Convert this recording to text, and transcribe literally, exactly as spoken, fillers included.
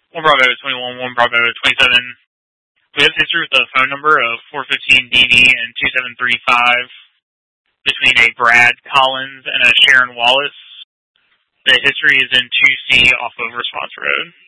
one Bravo twenty-one, one Bravo twenty-seven. We have history with the phone number of four fifteen D D and two seven three five between a Brad Collins and a Sharon Wallace. The history is in two C off of Response Road.